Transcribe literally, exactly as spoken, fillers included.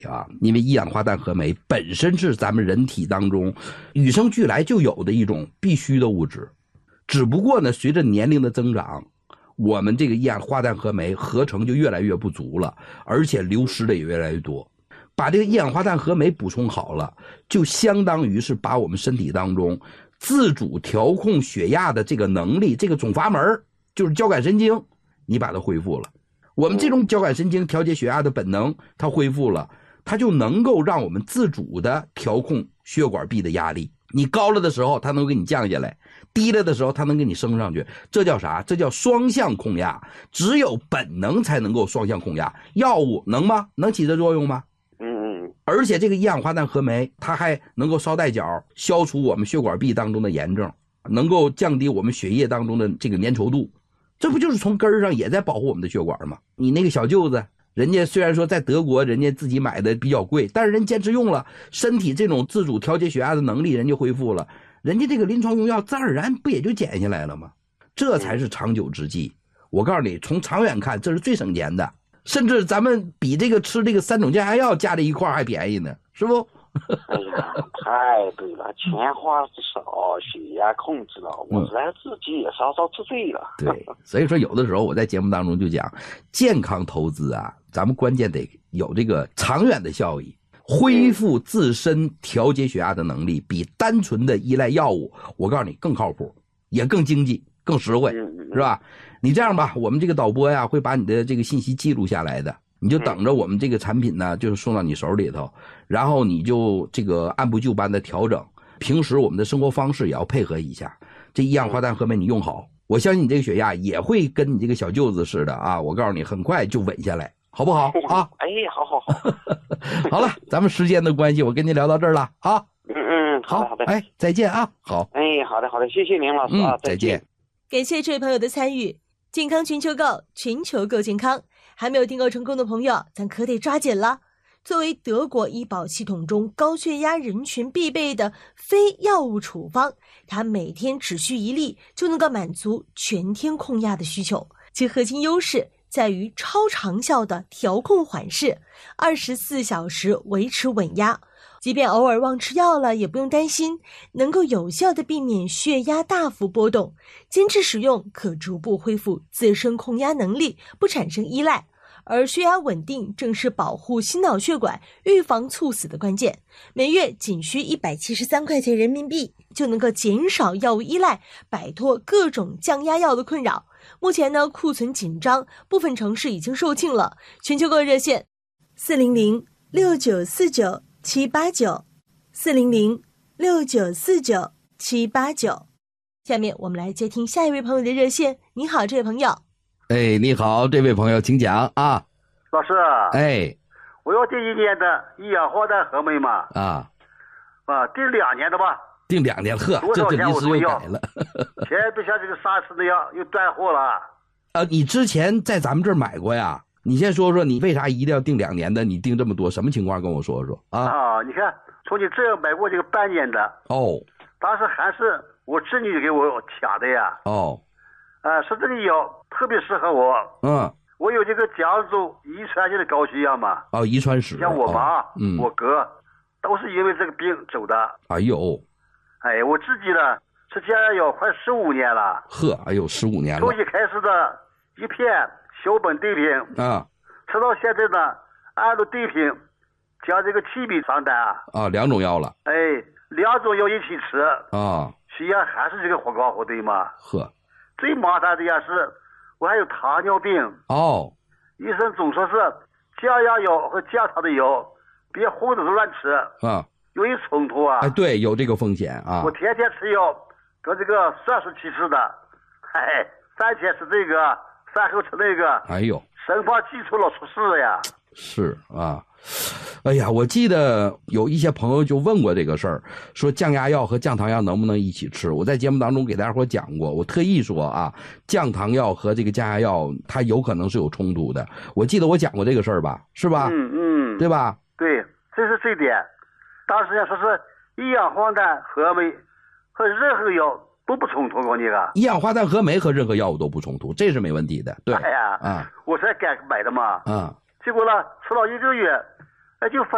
啊，因为一氧化碳合酶本身是咱们人体当中与生俱来就有的一种必须的物质，只不过呢，随着年龄的增长，我们这个一氧化碳合酶合成就越来越不足了，而且流失的也越来越多。把这个一氧化碳合酶补充好了，就相当于是把我们身体当中自主调控血压的这个能力，这个总阀门就是交感神经，你把它恢复了。我们这种交感神经调节血压的本能它恢复了，它就能够让我们自主的调控血管壁的压力，你高了的时候它能给你降下来，低了的时候它能给你升上去，这叫啥？这叫双向控压。只有本能才能够双向控压，药物能吗？能起这作用吗？ 嗯嗯。 而且这个一氧化碳合酶它还能够捎带脚消除我们血管壁当中的炎症，能够降低我们血液当中的这个粘稠度，这不就是从根儿上也在保护我们的血管吗？你那个小舅子，人家虽然说在德国人家自己买的比较贵，但是人坚持用了，身体这种自主调节血压的能力人家恢复了，人家这个临床用药自然而然不也就减下来了吗？这才是长久之计。我告诉你，从长远看这是最省钱的，甚至咱们比这个吃这个三种降压药加在一块还便宜呢，是不？ 哎呀，太对了，钱花的少，血压控制了，我自然自己也稍稍吃醉了。 对，所以说有的时候我在节目当中就讲，健康投资啊，咱们关键得有这个长远的效益，恢复自身调节血压的能力，比单纯的依赖药物，我告诉你更靠谱，也更经济，更实惠，是吧？你这样吧，我们这个导播呀会把你的这个信息记录下来的。你就等着我们这个产品呢，就是送到你手里头，然后你就这个按部就班的调整，平时我们的生活方式也要配合一下。这一氧化碳合酶你用好，我相信你这个血压也会跟你这个小舅子似的啊，我告诉你很快就稳下来，好不好啊？ 哎，好好好。 好了，咱们时间的关系，我跟您聊到这儿了啊。 嗯嗯，好的好的， 哎，再见啊。好， 哎，好的好的，谢谢您老师啊， 嗯、再见。 感谢这位朋友的参与，健康全球购，全球购健康。还没有订购成功的朋友，咱可得抓紧了。作为德国医保系统中高血压人群必备的非药物处方，它每天只需一粒就能够满足全天控压的需求。其核心优势在于超长效的调控缓释，二十四小时维持稳压。即便偶尔忘吃药了，也不用担心，能够有效地避免血压大幅波动。坚持使用，可逐步恢复自身控压能力，不产生依赖。而血压稳定正是保护心脑血管、预防猝死的关键。每月仅需一百七十三块钱人民币，就能够减少药物依赖，摆脱各种降压药的困扰。目前呢，库存紧张，部分城市已经售罄了。全球购热线四零零六九四九七八九四零零六九四九七八九。下面我们来接听下一位朋友的热线。你好，这位朋友。 哎，你好，这位朋友，请讲啊。 老师，哎，我要订一年的一氧化碳合酶嘛。 啊， 啊，订两年的吧。 订两年，呵， 多少钱我都要。 改了。 前不像这个沙士那样又断货了。 啊，你之前在咱们这儿买过呀？你先说说你为啥一定要订两年的？你订这么多，什么情况？跟我说说啊。 啊，你看，从你这买过这个半年的。 哦。 当时还是我侄女给我抢的呀。 哦。 啊，说这个药特别适合我。 嗯， 我有这个家族遗传性的高血压嘛。 哦，遗传史。 像我妈、 哦、嗯， 我哥，都是因为这个病走的。 哎呦， 哎，我自己呢吃降压药快十五年了。 呵，哎呦，十五年了。 从一开始的一片小本对瓶啊， 吃到现在呢，按照对瓶将这个七笔上单啊。 啊，两种药了。 哎，两种药一起吃啊， 血压还是这个忽高忽低嘛。 呵。 最麻烦的也是，我还有糖尿病哦。 医生总说是降压药和降糖的药别混着乱吃啊， 容易冲突啊。 哎，对，有这个风险啊。 我天天吃药，跟这个算术其次的，嗨，饭前吃这个，饭后吃那个， 哎呦， 生怕记错了出事了呀。 是啊。哎呀，我记得有一些朋友就问过这个事儿，说降压药和降糖药能不能一起吃？我在节目当中给大家伙讲过，我特意说啊，降糖药和这个降压药它有可能是有冲突的。我记得我讲过这个事儿吧，是吧？ 嗯嗯， 对吧？ 对，这是这点。当时要说是一氧化碳合酶和任何药都不冲突，我你个。 一氧化碳合酶和任何药物都不冲突，这是没问题的。对， 哎呀， 啊， 我才敢买的嘛。 啊。 结果呢，吃了一个月，哎，就发